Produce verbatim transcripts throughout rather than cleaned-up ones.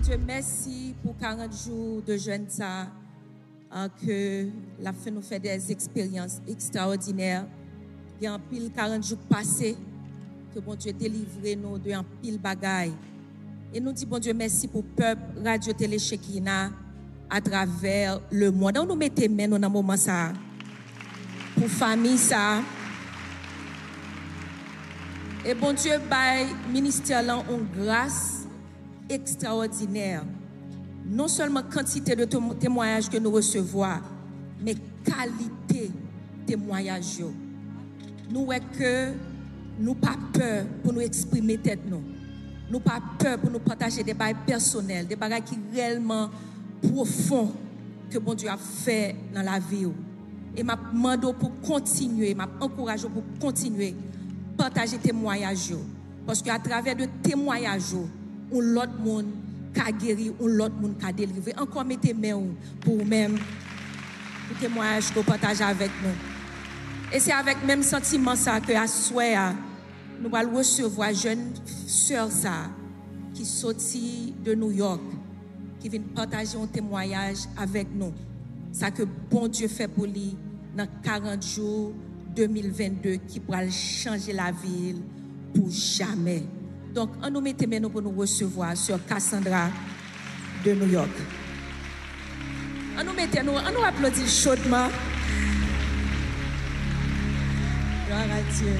Dieu, merci pour quarante jours de jeûne ça, euh, que la fin nous fait des expériences extraordinaires. Il y a un pile quarante jours passés, que bon Dieu délivre nous de un pile bagaille. Et nous disons, bon Dieu, merci pour le peuple Radio Télé Shekinah à travers le monde. Donc, nous mettons main dans un moment ça, pour famille ça. Et bon Dieu, by ministère là, une grâce extraordinaire. Non seulement quantité de témoignages que nous recevons, mais qualité témoignages. Nous voyons que nous pas peur pour nous exprimer tête nous. Nous pas peur pour nous partager des bagages personnels, des bagages qui réellement profonds que bon Dieu a fait dans la vie. Et m'a demandé pour continuer, m'a encouragé pour continuer partager témoignages parce qu'à travers de témoignages, on l'autre monde qui guéri, on l'autre monde qui délivré. Encore mettez main pour même pour témoignage que partager avec nous. Et c'est avec même sentiment ça que à soir nous allons recevoir jeune sœur ça qui sorti de New York qui vient partager un témoignage avec nous. Ça que bon Dieu fait pour lui dans quarante jours deux mille vingt-deux qui pourra changer la ville pour jamais. Donc, on nous met maintenant pour nous recevoir sur Cassandra de New York. On nous met nous, on nous applaudit chaudement. Gloire à Dieu.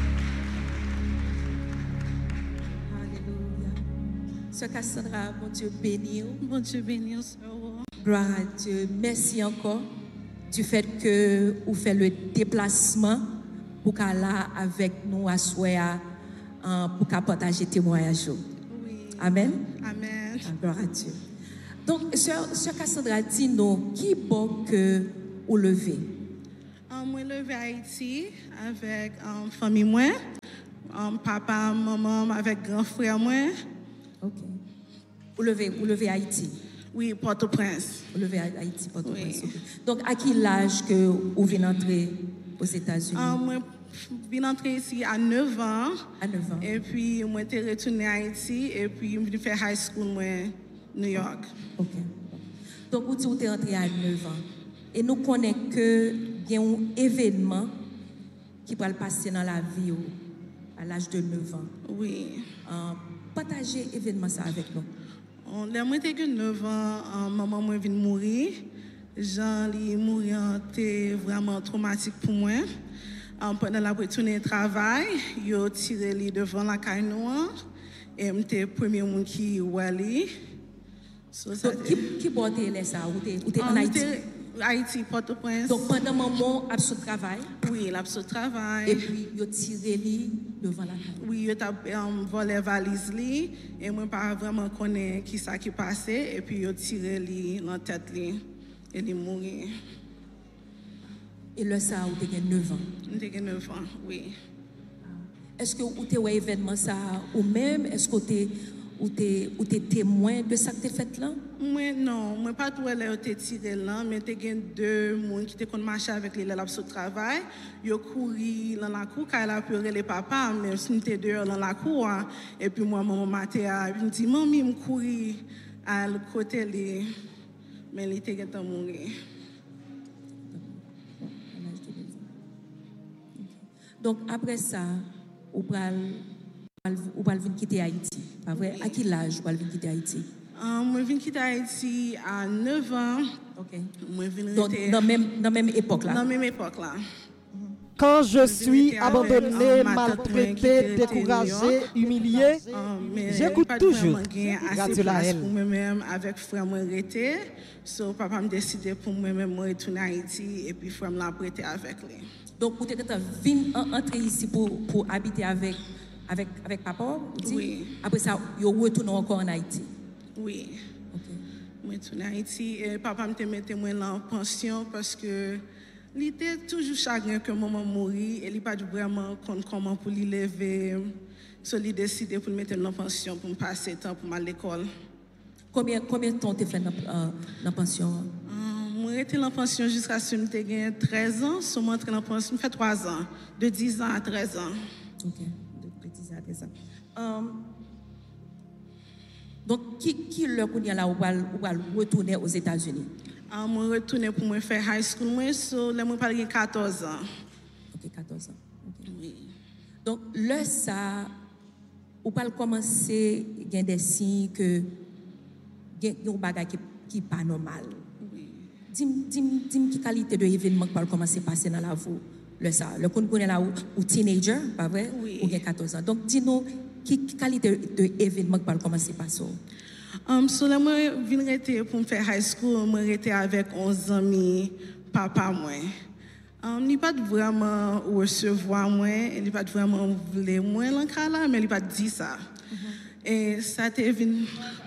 Sœur Cassandra, mon Dieu béni. Mon Dieu béni, sœur. Gloire à Dieu. Merci encore du fait que vous faites le déplacement pour qu'elle là avec nous à soir pour qu'elle partager témoignage. Oui. Amen. Amen. Gloire à Dieu. Donc, sœur, sœur Cassandra, dis-nous, qui est bon que vous levez? Um, moi, levé à Haïti avec um, famille moi, um, papa, maman, avec grand frère moi. Ok. Vous levez, vous levez à Haïti? Oui, Port-au-Prince. Vous levez à Haïti, Port-au-Prince. Oui. Okay. Donc, à quel âge que vous venez entrer aux États-Unis? Um, moi, je suis entrée ici à neuf ans. À neuf ans. Et puis, moi, je suis retournée à Haïti et puis, je suis faire high school, moi, New York. Ok. Donc, vous dites que vous êtes entré à neuf ans. Et nous connaissons que il y a un événement qui va le passer dans la vie à l'âge de neuf ans. Oui. Uh, partagez l'événement ça avec nous. Quand moi j'avais neuf ans, maman moi vient mourir. Jean li mourir était vraiment traumatique pour moi. Pendant la retourner au travail, yo tiré li devant la caille noire et j'étais le premier monde qui ouali. So, Donc, qui qui porte les ça ou t'es en Haïti? Haïti, Port-au-Prince. Donc pendant maman a ce travail. Oui, il a ce travail. Et puis yo tiré li devant la caille. Oui, yo t'a um, volé valise li et moi pas vraiment connais qui ça qui passait et puis yo tiré li dans tête li et il mourir. Et le ça ou t'es neuf ans. J'avais neuf ans, oui. Est-ce que vous t'es événement ça ou même est-ce que t'es ou t'es ou t'es témoin de ça que t'es fait là? Moi non, moi pas tout elle été tiré là, mais t'ai gen deux monde qui étaient marcher avec les là sur travail, yo couru dans la cour car elle a pleuré les papas, mais si n'était dehors dans la cour et puis moi maman maté a me dit maman me courir à le côté les mais il était en mourir. Donc après ça, ou pral ou pral venir quitter Haïti. Pas vrai? À quel âge ou pral venir quitter Haïti? Um, moi vinn quitter Haïti à neuf ans. OK. Moi vinn Donc dans même dans même époque là. Dans même époque là. Quand je suis abandonné, maltraité, découragé, humilié, j'écoute toujours Radio La Haine. Pour moi-même, avec frère moi arrêté, so papa me décidé pour moi-même retourner à Haïti et puis frère me l'a prêté avec lui. Donc vous êtes venu entrer ici pour pour habiter avec avec avec papa? Oui. Après ça, vous retournez encore en Haïti. Oui. OK. Moi retourner à Haïti et papa me mettait moi là en pension parce que il était toujours chagrin que maman mourit et il pas vraiment compte comment pour lui lever. So il décidé pour me mettre en pension pour me passer temps pour m'aller à l'école. Combien combien de temps tu fait dans la pension? Moi j'étais en pension jusqu'à ce que j'ai treize ans, so moi entré en pension fait trois ans, de dix ans à treize ans. OK, de, de dix ans à treize ans. Um, Donc, qui qui le connaît là ou va retourner aux États-Unis? Je suis retourné pour me faire high school, moi, so, là, moi, j'ai quatorze ans. Ok, quatorze ans. Okay. Oui. Donc, là, ça, ou pas commencer, il y a des signes que il y a un bagage qui n'est pas normal. Oui. Dis-moi, dis-moi, quelle qualité de événement qui va commencer à passer dans la vie? Le ça, le qu'on connaît là ou teenager, pas vrai? Oui. Ou bien quatorze ans. Donc, dis-nous, quelle qualité de événement qui va commencer à passer? Um, so là, moi, je viens pour me faire high school, moi, j'étais avec onze amis, papa, moi. Um, il pas vraiment recevoir moi, il pas vraiment voulu moi l'encre là, mais il pas dit ça. Mm-hmm. Et ça t'est venu.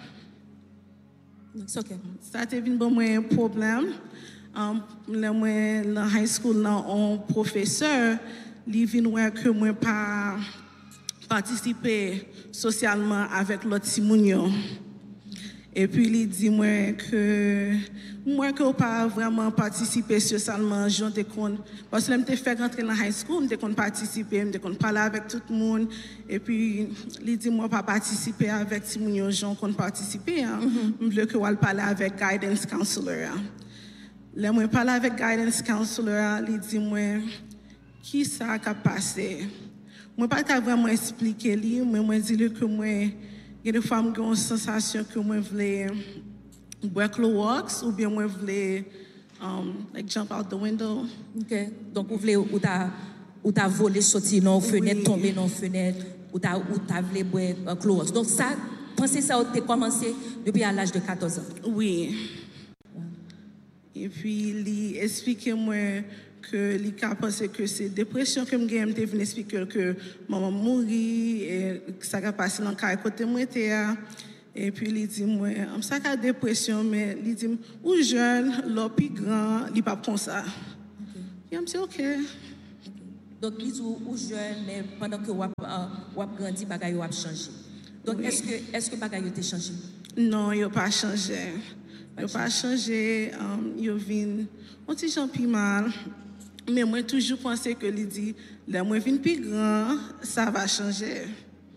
C'est ok. Ça t'est venu pour moi un problème. Um, là, moi, dans high school, là, un professeur, il vient voir que moi pas participer socialement avec l'autre Simonio. Et puis, il dit moi que moi que pas vraiment participer socialement, je te compte parce que je me fait rentrer dans high school, je compte participer, je compte parler avec tout le monde. Et puis, il dit moi pas participer avec Simonio, je compte participer. Hein. Mm-hmm. Je veux que je parler avec guidance counselor. Hein. Là, moi parler avec guidance counselor, il dit moi qui ça a passé. Moi pas vraiment expliquer lui, mais moi dis lui que moi il y a des femmes qui ont une sensation que moi voulais break the walks ou bien moi voulais um, like jump out the window. OK. Donc vous voulez ou ta ou ta volé sortir dans fenêtre, oui. Tomber dans fenêtre, ou ta ou ta voulé break the walks. Donc ça pensez ça a commencé depuis à l'âge de quatorze ans. Oui. Wow. Et puis il expliquait moi que les cas pensé que c'est dépression que j'ai m'était venu expliquer que maman mourit et ça a passé dans le côté moi et puis il dit moi ça a dépression mais il dit ou jeune l'au plus grand il pas comme ça. Et je dit OK. Donc il dit ou jeune mais pendant que vous avez grandi bagaille a changé. Donc oui. est-ce que est-ce que bagaille a changé? Non, il a pas changé. Il a pas changé, il a venu un petit gens plus mal. Mais moi, toujours pensé que lui dit, là, moi, je plus grand, ça va changer.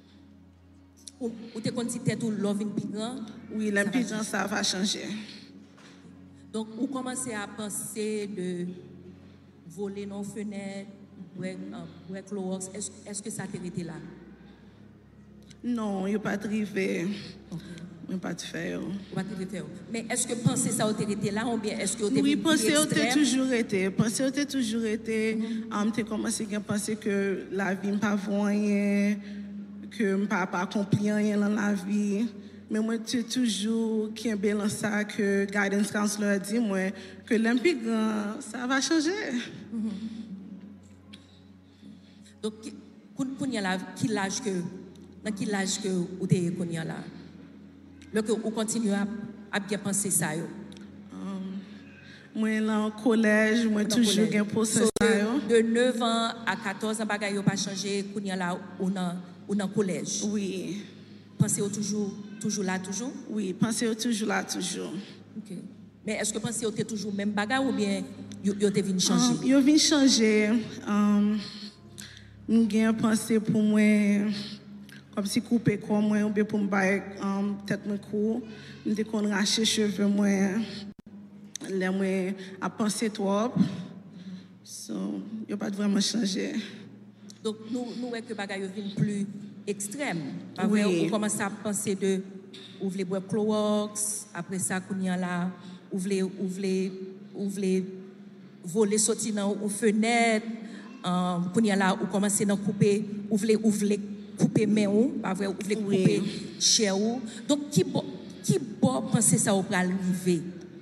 Ou tu as dit que l'on vient plus grand? Oui, le plus grand, ça va changer. Donc, vous commencez à penser de voler nos fenêtres, break the walks. Est-ce, est-ce que ça t'a été là? Non, il n'y a pas arrivé. Okay. Je ne pas te faire. Mais est-ce que penser ça a été là ou bien est-ce que oui, penser a toujours été. Penser a toujours été. Mm-hmm. Tu as commencé à penser que la vie n'est pas rien, que je ne peux pas accomplir rien dans la vie. Mais moi, tu es toujours qui est bien ça que Guidance Counselor a dit, moi, que l'implique, ça va changer. Mm-hmm. Donc, quel âge que, dans quel âge que vous êtes là? Le que vous continuez à, à bien penser ça yo. Um, moi là au collège, moi toujours gain penser so, ça yo. De neuf ans à quatorze ans bagay yo pas changé, kounya là ou dans ou dans collège. Oui. Pensez au toujours toujours là toujours? Oui, pensez au toujours là toujours. OK. Mais est-ce que pensez au toujours même bagay ou bien yo yo te vinn changer? Um, yo vinn changer. Um, m'gain penser pour moi comme si couper comme moi ou bien pour me bailler um, tête mon cou me qu'on racher cheveux moi là moi à penser trop so il a pas vraiment changé. Donc nous nous est que bagaille vient plus extrême. Oui. On commence à penser de ou voulez boire Clorox après ça kounya là ou voulez ou voulez ou voulez voler sortir dans une fenêtre um, kounya là ou commencer à couper ou voulez ou voulez couper main ou pas vrai ou voulez couper chair ou donc qui bo, qui bon penser ça au pral arriver.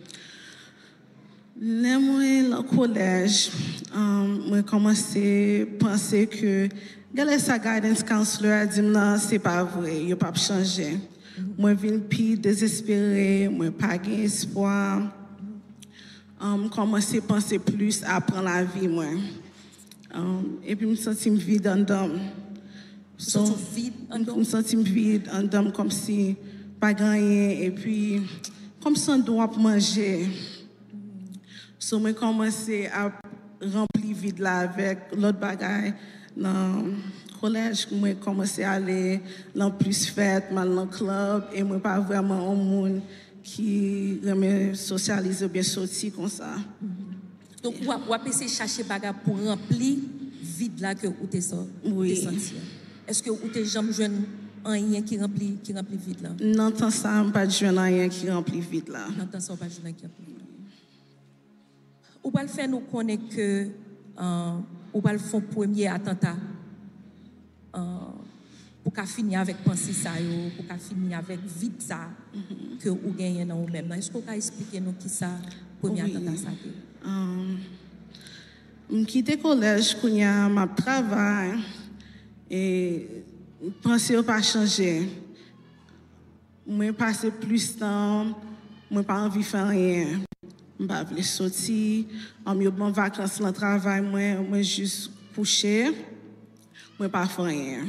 Là moi au collège um, moi commencé penser que gars sa guidance counselor a dit non c'est pas vrai il pas changer. Moi vinn puis désespéré, moi pas gain espoir. Um, commencer penser plus à prendre la vie moi. Um, et puis me sentir vide en dedans. So, je me sentis vide en dedans comme si pas gagné et puis comme si on doit manger. So, je commençais à remplir vide là avec l'autre bagaille. dans le collège, moi j'ai commencé à aller dans plus fête, mal dans le club, et moi pas vraiment un monde qui me socialise ou bien sortir comme ça. Donc, ou a essayer de chercher bagarre pour remplir vide là que vous t'es oui. senti. Est-ce que vous t'es jamais jeune rien qui remplit qui remplit vide là? Non, tant ça, pas de jeune rien qui remplit vide là. Non, tant ça, pas de jeune qui remplit vide. Ou pas le faire nous connaître que euh, ou pas le faire premier attentat euh, pour qu'à finir avec pensée ça yo, pour qu'à finir avec vide ça mm-hmm. que ou gagne dans ou même. Est-ce que vous pouvez expliquer nous qui ça premier oui. attentat ça? Um, je quitte le collège, quand je travaille, et je pense que pas changer. Je passe plus de temps, je n'ai pas envie de faire rien. Je ne veux pas sortir, je suis en vacances dans le travail, je suis juste couché, je ne veux pas faire rien.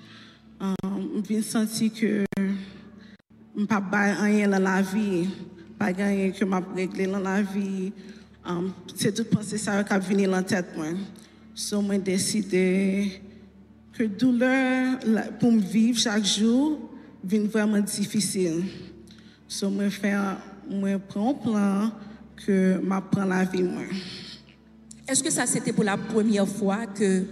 Um, je sens que je ne peux pas faire rien dans la vie, pas rien que je peux régler dans la vie. Um, c'est tout penser ça qui a venu dans la tête moi. So moi décidé que douleur pour me vivre chaque jour vient vraiment difficile. So moi faire moi prends un plan que m'a prend la vie moi. Est-ce que ça c'était pour la première fois que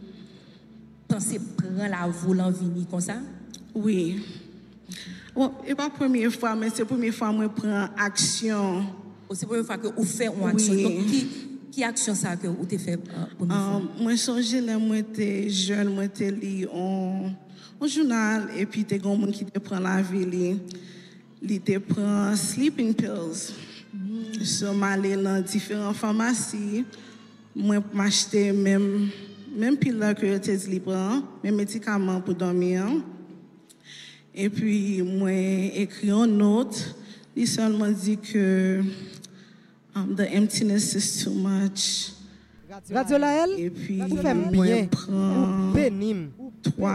penser prend la volant venir comme ça? Oui. Bon, et pas la première fois mais c'est la première fois moi prends action. C'est la première fois que vous faites une action. Oui. Donc, qui, qui action ça que vous avez fait pour um, moi, je songeais là, moi, j'étais jeune, moi, j'étais lu un journal, et puis, il y a un monde qui te prend la vie, il te prend sleeping pills. Mm. So, je allais dans différentes pharmacies, moi, m'acheter même, même pilule que tu as prend, même médicaments pour dormir. Et puis, moi, écrit une note, il seulement dit que Um, the emptiness is too much. Radio Lael, et puis, vous faites bien, prend pénible. Trois